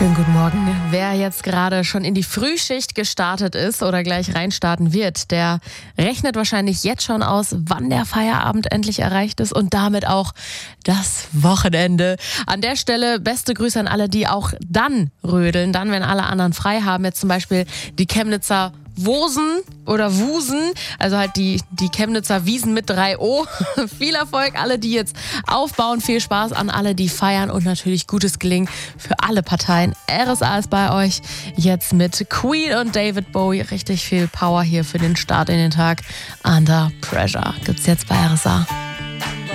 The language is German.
Schönen guten Morgen. Wer jetzt gerade schon in die Frühschicht gestartet ist oder gleich reinstarten wird, der rechnet wahrscheinlich jetzt schon aus, wann der Feierabend endlich erreicht ist und damit auch das Wochenende. An der Stelle beste Grüße an alle, die auch dann rödeln, dann, wenn alle anderen frei haben. Jetzt zum Beispiel die Chemnitzer Wosen oder Wusen, also halt die Chemnitzer Wiesen mit 3O. Viel Erfolg, alle, die jetzt aufbauen. Viel Spaß an alle, die feiern und natürlich gutes Gelingen für alle Parteien. RSA ist bei euch jetzt mit Queen und David Bowie. Richtig viel Power hier für den Start in den Tag. Under Pressure gibt's jetzt bei RSA.